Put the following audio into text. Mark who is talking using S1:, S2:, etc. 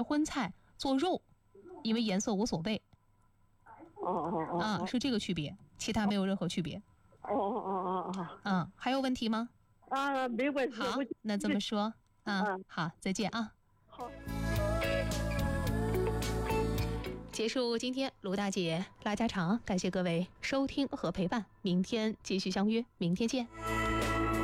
S1: 荤菜做肉，因为颜色无所谓。是这个区别，其他没有任何区别。还有问题吗？
S2: 没问题。
S1: 好，那这么说好，再见啊。
S2: 好。
S1: 结束今天卢大姐拉家常，感谢各位收听和陪伴，明天继续相约，明天见。